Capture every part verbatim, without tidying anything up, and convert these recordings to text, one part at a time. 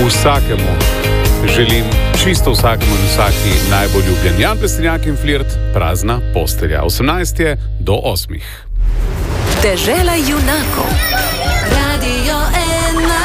vsakemu želim, čisto vsakemu in vsaki najbolj ljubljen. Jan Plestenjak in Flirt, prazna postelja. osemnajst je do osmih. Dežela junakov. Radio ena.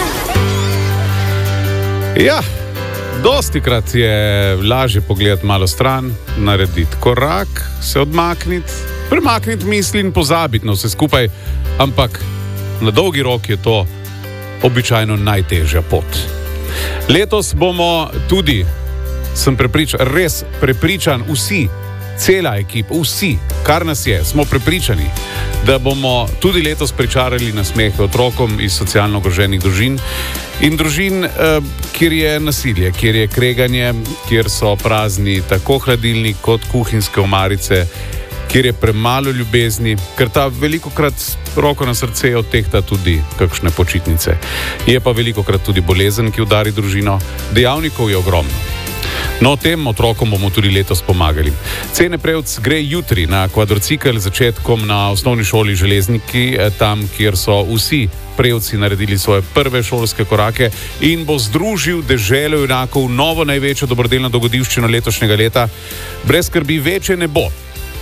Ja, dostikrat je lažje pogledati malo stran, narediti korak, se odmakniti, premakniti misli in pozabiti na vse skupaj, ampak na dolgi rok je to običajno najtežja pot. Letos bomo tudi, sem prepričan, res prepričan, vsi, cela ekipa, vsi, kar nas je, smo prepričani, da bomo tudi letos pričarali nasmehe otrokom iz socialno ogroženih družin in družin, eh, kjer je nasilje, kjer je kreganje, kjer so prazni tako hladilnik kot kuhinjske omarice, kjer je premalo ljubezni, ker ta velikokrat, roko na srce, odtehta tudi kakšne počitnice. Je pa velikokrat tudi bolezen, ki udari družino. Dejavnikov je ogromno. No, tem otrokom bomo tudi letos pomagali. Cene Prevc gre jutri na kvadrocikel z začetkom na osnovni šoli Železniki, tam, kjer so vsi Prevci naredili svoje prve šolske korake in bo združil Deželo junakov, novo največjo dobrodelno dogodivščino letošnjega leta. Brez skrbi, večje ne bo,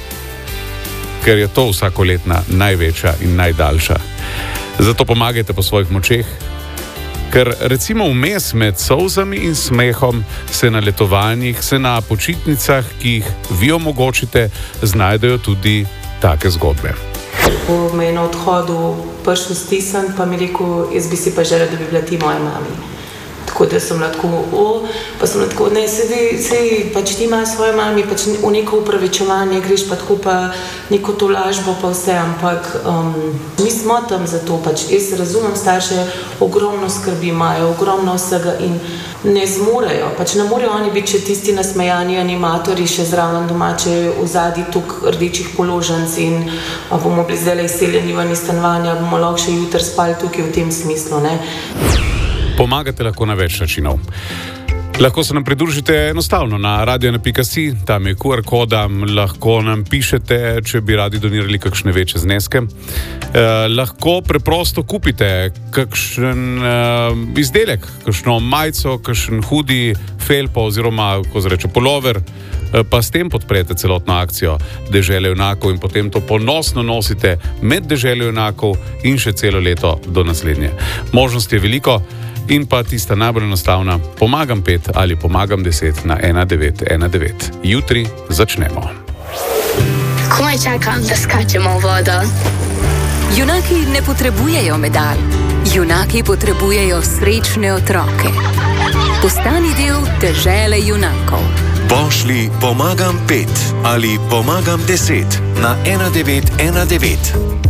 ker je to vsakoletna največja in najdaljša. Zato pomagajte po svojih močeh, ker recimo vmes med solzami in smehom se na letovanjih, se na počitnicah, ki jih vi omogočite, znajdejo tudi take zgodbe. Po me je na odhodu prišel stisnjen, pa mi rekel, jaz bi si pa želel, da bi bila ti moja mami. Tako da sem lahko, o, pa sem lahko, ne, sedi, sedi, pač ti imaš svoje mami, pač v neko upravičevanje greš, pa tako pa neko to lažbo, pa vse, ampak um, mi smo tam zato, pač jaz razumem, starše ogromno skrbi imajo, ogromno vsega in ne zmorejo, pač ne morejo oni biti še tisti nasmejani animatorji, še zraven domače v zadnji tuk rdečih položnic in a bomo bili zdaj izseljeni ven iz stanovanja, bomo lahko še jutri spali tukaj v tem smislu, ne. Pomagate lahko na več načinov. Lahko se nam pridružite enostavno na radio ena pika si, tam je ku er koda, lahko nam pišete, če bi radi donirali kakšne večje zneske. Eh, lahko preprosto kupite kakšen eh, izdelek, kakšno majico, kakšen hudi, felpo oziroma, ko se reče, polover, eh, pa s tem podprete celotno akcijo Dežele junakov in potem to ponosno nosite med Deželo junakov in še celo leto do naslednje. Možnosti je veliko. In pa tista najbolj enostavna, pomagam pet ali pomagam deset na ena devet ena devet. Jutri začnemo. Komaj čakam, da skačemo v vodo. Junaki ne potrebujejo medalj. Junaki potrebujejo srečne otroke. Postani del Dežele junakov. Pošlji pomagam pet ali pomagam deset na ena devet ena devet.